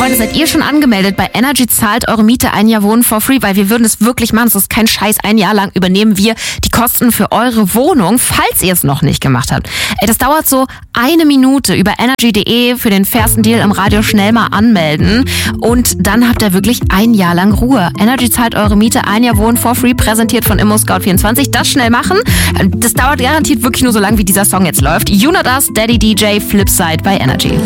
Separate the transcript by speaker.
Speaker 1: Freunde, seid ihr schon angemeldet bei Energy zahlt eure Miete ein Jahr Wohnen for free, weil wir würden es wirklich machen. Es ist kein Scheiß. Ein Jahr lang übernehmen wir die Kosten für eure Wohnung, falls ihr es noch nicht gemacht habt. Das dauert so 1 Minute über energy.de für den fairsten Deal im Radio schnell mal anmelden und dann habt ihr wirklich 1 Jahr lang Ruhe. Energy zahlt eure Miete ein Jahr Wohnen for free, präsentiert von ImmoScout24. Das schnell machen. Das dauert garantiert wirklich nur so lang, wie dieser Song jetzt läuft. You Know Us, Daddy DJ, Flipside bei Energy.